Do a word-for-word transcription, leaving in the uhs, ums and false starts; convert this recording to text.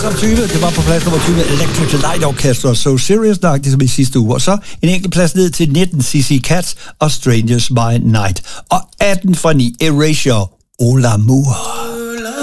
nummer tyve, det var på plads nummer tyve, Electric Light Orchestra, So Serious, nøjagtigt som i sidste uge. Og så en enkelt plads ned til nitten, C C Cats og Strangers by Night. Og atten fra ni, Erasure, Au l'amour.